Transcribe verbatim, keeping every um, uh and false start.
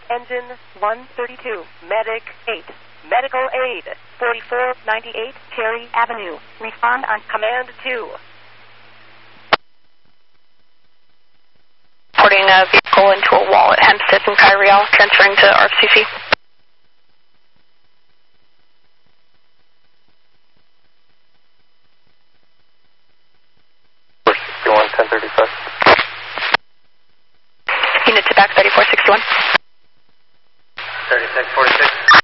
Engine one thirty-two, Medic eight, Medical Aid, forty-four ninety-eight Cherry Avenue. Respond on Command two. Reporting a vehicle into a wall at Hempstead and Kyriel, transferring to R F C C. sixty-one, ten thirty-five. Unit to back thirty-four sixty-one. thirty-six forty-six.